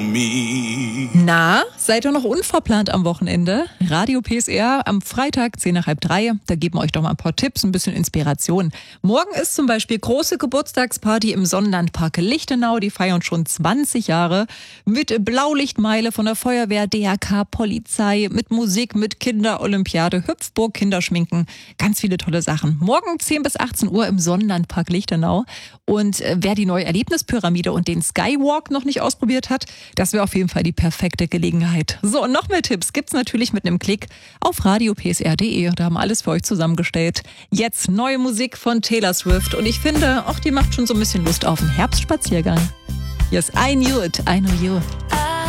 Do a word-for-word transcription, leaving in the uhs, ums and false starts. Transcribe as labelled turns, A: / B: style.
A: me.
B: Na, seid ihr noch unverplant am Wochenende? Radio P S R am Freitag, zehn nach halb drei. Da geben wir euch doch mal ein paar Tipps, ein bisschen Inspiration. Morgen ist zum Beispiel große Geburtstagsparty im Sonnenlandpark Lichtenau. Die feiern schon zwanzig Jahre. Mit Blaulichtmeile von der Feuerwehr, D R K, Polizei, mit Musik, mit Kinderolympiade, Hüpfburg, Kinderschminken. Ganz viele tolle Sachen. Morgen zehn bis achtzehn Uhr im Sonnenlandpark Lichtenau. Und äh, wer die neue Erlebnispyramide und den Skywalk noch nicht ausprobiert hat, das wäre auf jeden Fall die perfekte Gelegenheit. So, und noch mehr Tipps gibt's natürlich mit einem Klick auf radio p s r punkt d e. Da haben wir alles für euch zusammengestellt. Jetzt neue Musik von Taylor Swift. Und ich finde, auch die macht schon so ein bisschen Lust auf einen Herbstspaziergang. Hier ist I Knew It, I Know You.